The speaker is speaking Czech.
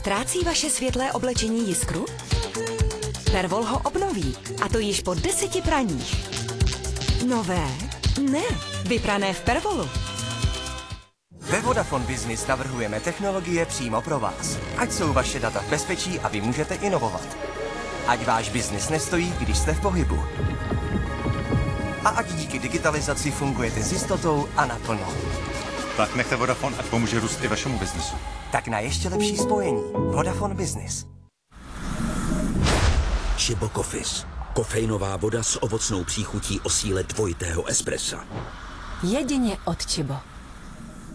Ztrácí vaše světlé oblečení jiskru? Pervol ho obnoví, a to již po 10 praních. Nové? Ne, vyprané v Pervolu. Ve Vodafone Business navrhujeme technologie přímo pro vás. Ať jsou vaše data v bezpečí a vy můžete inovovat. Ať váš biznis nestojí, když jste v pohybu. A ať díky digitalizaci fungujete s jistotou a naplno. Tak nechte Vodafone, ať pomůže růst i vašemu biznesu. Tak na ještě lepší spojení. Vodafone Business. Chibo Coffees. Kofeinová voda s ovocnou příchutí o síle dvojitého espressa. Jedině od Chibo.